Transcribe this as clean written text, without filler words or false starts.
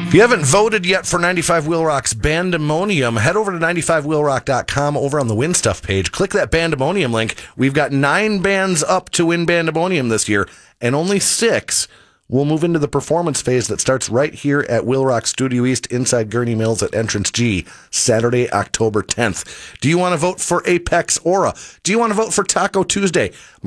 If you haven't voted yet for 95 Wheel Rock's Bandemonium, head over to 95wheelrock.com over on the Win Stuff page. Click that Bandemonium link. We've got 9 bands up to win Bandemonium this year, and only 6 will move into the performance phase that starts right here at Wheel Rock Studio East inside Gurney Mills at Entrance G, Saturday, October 10th. Do you want to vote for Apex Aura? Do you want to vote for Taco Tuesday?